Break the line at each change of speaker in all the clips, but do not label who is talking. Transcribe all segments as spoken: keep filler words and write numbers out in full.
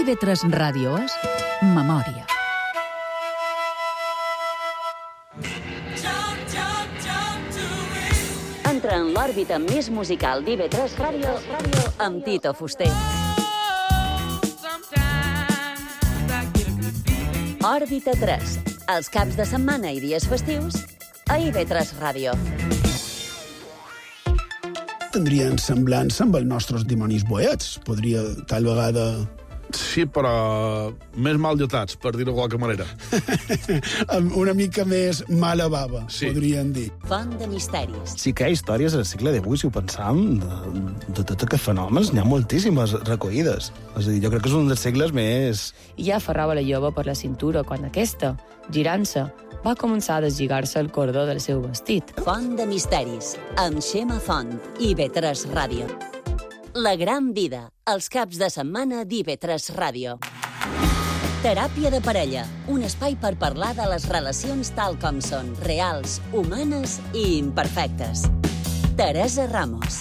I V tres Ràdio és Memòria.
Entra en l'òrbita més musical d'I V tres Ràdio amb Tito Fuster. Òrbita tres, els caps de setmana i dies festius a I V tres Ràdio.
Tindrien semblança amb els nostres dimonis boets. Podria, tal vegada...
Sí, però més mal dotats, per dir-ho de qualque manera.
Amb una mica més mala bava,
sí.
Podrien dir.
Font de misteris.
Sí que hi ha històries al segle divuit, si ho pensam, de, de tot aquests fenòmens. N'hi ha moltíssimes recollides. És a dir, jo crec que és un dels segles més...
I ja aferrava la jove per la cintura quan aquesta, girant-se, va començar a deslligar-se el cordó del seu vestit.
Font de misteris, amb Xema Font, I V tres Ràdio. La gran vida, els caps de setmana d'I V tres Ràdio. Teràpia de parella, un espai per parlar de les relacions tal com són, reals, humanes i imperfectes. Teresa Ramos.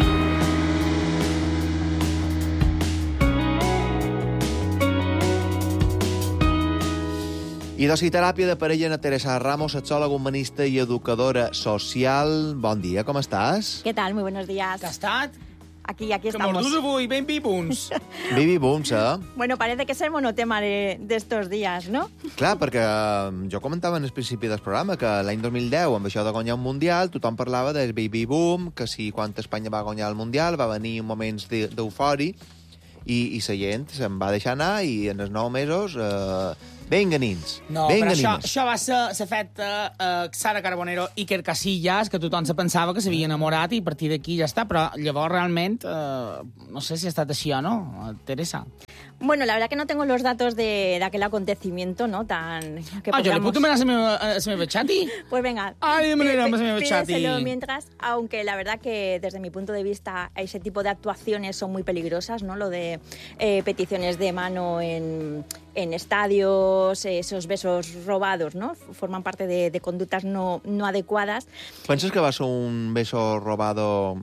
I doncs, teràpia de parella en Teresa Ramos, sexòloga, humanista i educadora social. Bon dia, com estàs?
¿Qué tal? Muy buenos días.
¿Qué ha estat?
Aquí, aquí
Que
estamos.
mordus avui, ben vivuns.
Baby booms, eh?
Bueno, parece que es el monotema de, de estos días, ¿no?
Clar, perquè eh, jo comentava en el principi del programa que l'any dos mil deu, amb això de guanyar un Mundial, tothom parlava del baby boom, que si quan Espanya va guanyar el Mundial va venir moments d'eufori i, i la gent se'n va deixar anar i en els nou mesos... Eh, ben ganins.
No,
ben
però això,
ganins.
això va ser l'efecte uh, Sara Carbonero i Iker Casillas, que tothom se pensava que s'havia enamorat i a partir d'aquí ja està, però llavors realment uh, no sé si ha estat així o no, Teresa.
Bueno, la verdad que no tengo los datos de, de aquel acontecimiento, ¿no? Tan... Que
Ah, jo li
podamos...
puc demanar la meva, la meva xati?
Pues venga,
Ay, de manera,
pí-
más me chati.
pídeselo mientras, aunque la verdad que desde mi punto de vista ese tipo de actuaciones son muy peligrosas, ¿no? Lo de eh, peticiones de mano en, en estadios, esos besos robados, ¿no? Forman parte de, de conductas no, no adecuadas.
Penses que va ser un beso robado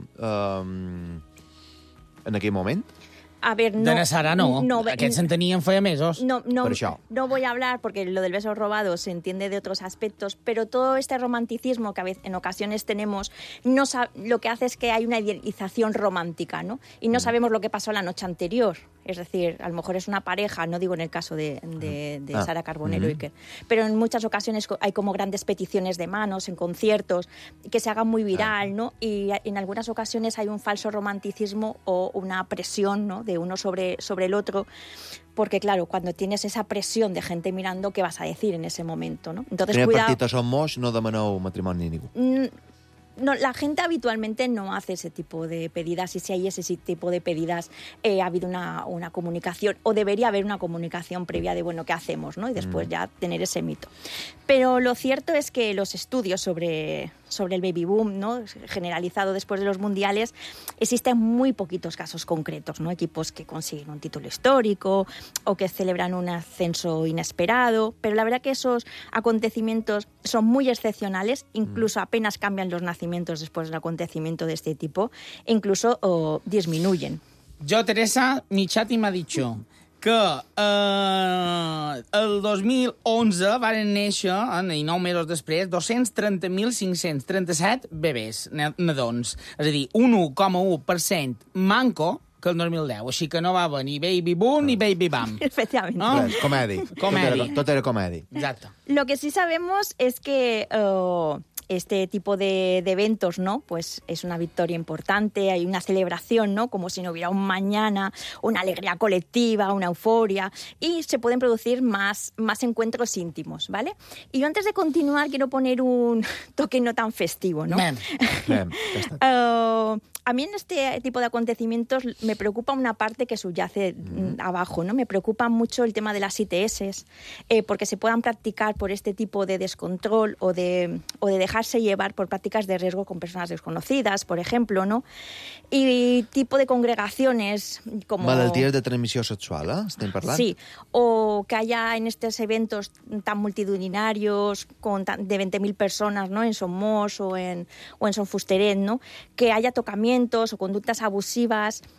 um, en aquell moment?
A ver, no...
De la Sara no,
no
aquests se'n tenien feia mesos.
No, no,
Per això.
no voy a hablar porque lo del beso robado se entiende de otros aspectos, pero todo este romanticismo que a veces, en ocasiones tenemos, no sa- lo que hace es que hay una idealización romántica, ¿no? Y no sabemos lo que pasó la noche anterior. Es decir, a lo mejor es una pareja, no digo en el caso de, de, de
Ah.
Sara Carbonero
Mm.
y que, pero en muchas ocasiones co- hay como grandes peticiones de manos en conciertos que se hagan muy viral, ¿no? Y a- en algunas ocasiones hay un falso romanticismo o una presión, ¿no? De uno sobre, sobre el otro, porque claro, cuando tienes esa presión de gente mirando, ¿qué vas a decir en ese momento, ¿no? Entonces,
Primer
cuidado.
partit som moix, no demaneu matrimoni a ningú.
Mm, No, la gente habitualmente no hace ese tipo de pedidas y si hay ese tipo de pedidas eh, ha habido una, una comunicación o debería haber una comunicación previa de, bueno, ¿qué hacemos? ¿No? Y después
Mm.
ya tener ese mito. Pero lo cierto es que los estudios sobre, sobre el baby boom, ¿no? Generalizado después de los mundiales, existen muy poquitos casos concretos, ¿no? Equipos que consiguen un título histórico o que celebran un ascenso inesperado, pero la verdad que esos acontecimientos son muy excepcionales, incluso apenas cambian los nacimientos después del acontecimiento de este tipo, e incluso oh, disminuyen.
Jo, Teresa, mi xati m'ha dit que eh, el dos mil onze varen néixer, eh, i nou mesos després, dos-cents trenta mil cinc-cents trenta-set bebès, nadons. És a dir, un u coma u per cent manco que el dos mil deu. Així que no va haver ni baby boom ni baby bam.
Especialmente.
No?
Res, comedi.
Comedi.
Tot era, tot era comedi.
Exacte.
Lo que sí sabemos es que uh, este tipo de, de eventos, ¿no? Pues es una victoria importante, hay una celebración, ¿no? Como si no hubiera un mañana, una alegría colectiva, una euforia, y se pueden producir más, más encuentros íntimos, ¿vale? Y yo antes de continuar quiero poner un toque no tan festivo, ¿no?
Mem.
Mem, ja està.
Uh, a mí en este tipo de acontecimientos me preocupa una parte que subyace mm, abajo, ¿no? Me preocupa mucho el tema de las I T S, eh, porque se puedan practicar por este tipo de descontrol o de, o de dejarse llevar por prácticas de riesgo con personas desconocidas, por ejemplo, ¿no? Y tipo de congregaciones como...
Malalties de transmissió sexual, eh? Estem parlant?
Sí, o que haya en estos eventos tan multitudinarios con tan, de veinte mil personas, ¿no? En Somos o en, o en Son Fusteret, ¿no? Que haya tocamientos o conductas abusivas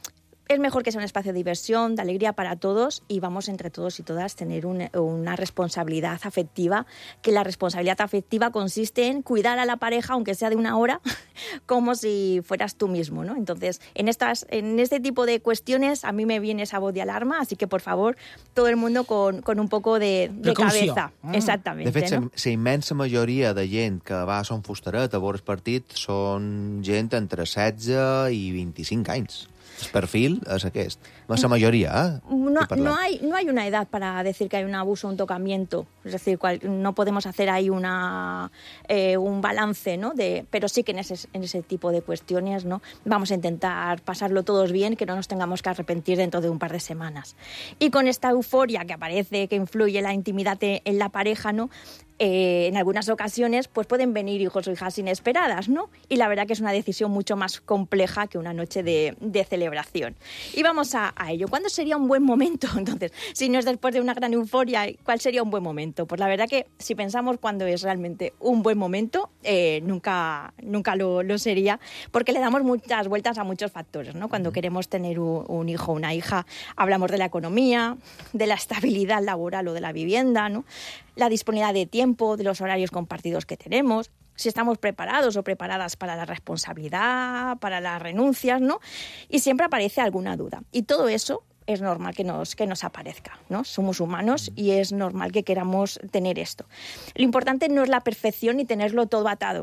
es mejor que sea un espacio de diversión, de alegría para todos y vamos entre todos y todas a tener un, una responsabilidad afectiva, que la responsabilidad afectiva consiste en cuidar a la pareja, aunque sea de una hora, como si fueras tú mismo, ¿no? Entonces, en, estas, en este tipo de cuestiones a mí me viene esa voz de alarma, así que, por favor, todo el mundo con, con un poco de, de cabeza.
Mm.
Exactamente.
De fet,
¿no?
la immensa majoria de gent que va a Son Fustaret a veure el partit són gent entre setze i vint-i-cinc anys. El perfil és aquest. La majoria, eh?
No, no, hay, no hay una edad para decir que hay un abuso o un tocamiento. Es decir, cual, no podemos hacer ahí una, eh, un balance, ¿no? De, pero sí que en ese, en ese tipo de cuestiones, ¿no? Vamos a intentar pasarlo todos bien, que no nos tengamos que arrepentir dentro de un par de semanas. Y con esta euforia que aparece, que influye la intimidad en la pareja, ¿no? Eh, en algunas ocasiones pues pueden venir hijos o hijas inesperadas, ¿no? Y la verdad que es una decisión mucho más compleja que una noche de, de celebración. Y vamos a, a ello. ¿Cuándo sería un buen momento? Entonces, si no es después de una gran euforia, ¿cuál sería un buen momento? Pues la verdad que si pensamos cuándo es realmente un buen momento, eh, nunca, nunca lo, lo sería, porque le damos muchas vueltas a muchos factores, ¿no? Cuando queremos tener un, un hijo o una hija, hablamos de la economía, de la estabilidad laboral o de la vivienda, ¿no? La disponibilidad de tiempo, de los horarios compartidos que tenemos, si estamos preparados o preparadas para la responsabilidad, para las renuncias, ¿no? Y siempre aparece alguna duda. Y todo eso es normal que nos, que nos aparezca, ¿no? Somos humanos y es normal que queramos tener esto. Lo importante no es la perfección ni tenerlo todo atado.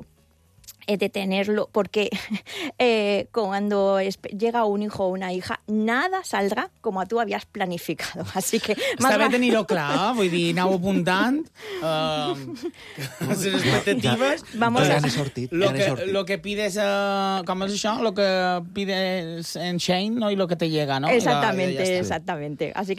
De tenerlo, porque eh, cuando llega un hijo o una hija, nada saldrà com a tu havies planificado. Así que...
Està bé tenir-ho clar, vull dir, anau apuntant uh, les expectatives.
Vamos
ja
a...
n'he sortit,
Lo
ja n'he
que,
sortit.
lo que pides, uh, com és això? Lo que pides en Shane, no? I lo que te llega, no?
Exactamente,
Ja, ja, ja
exactamente. Así que